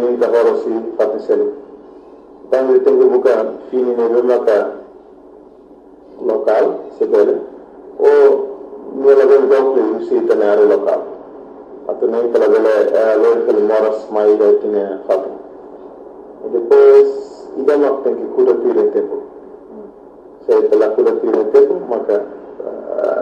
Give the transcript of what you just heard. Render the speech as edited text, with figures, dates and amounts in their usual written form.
min ka horosi fati selu tangi tengu buka fini ne maka lokal sebele o nela ben dokle usi tanare lokal atau nem kala bele local moras mai tine fatu depois ida mak tenki kuda tire tempo saya telah kuda tire tempo maka